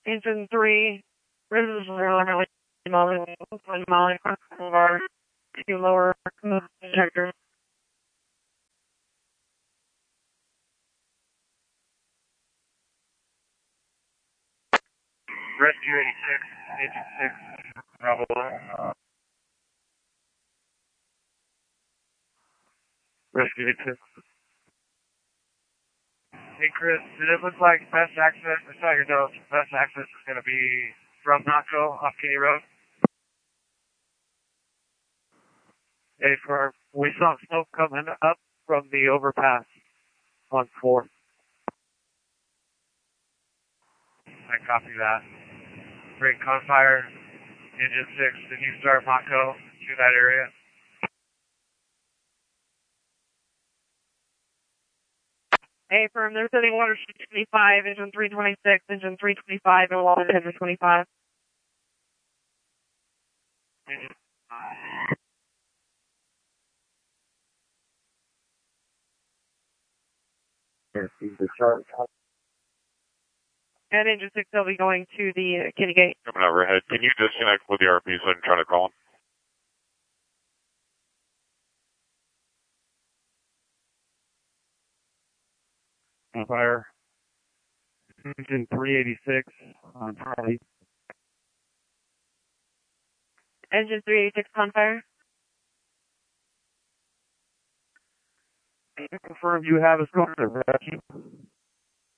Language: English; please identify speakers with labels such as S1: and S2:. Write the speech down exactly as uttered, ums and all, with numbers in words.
S1: Engine three, Rivers Molly, Molly, Molly, Boulevard, to lower detectors. Rescue eighty-six, eighty-six, Bravo. Rescue eighty-six. Hey Chris, it looks like best access, I saw your notes, best access is going to be from Naco off Kinney Road. Hey, for, we saw smoke coming up from the overpass on four. I copy that. Bring Confire, Engine six, did you start Mako to that area? Hey, firm, they're sending water twenty-five, engine three twenty-six, engine three twenty-five, and water engine twenty-five. Engine And engine six will be going to the uh, Kinney Gate.
S2: Coming overhead. Can you disconnect with the R P so I can try to call him?
S3: Fire. Engine three eighty-six on Charlie.
S1: Engine three eighty-six on fire.
S3: Confirm you have us going to rescue.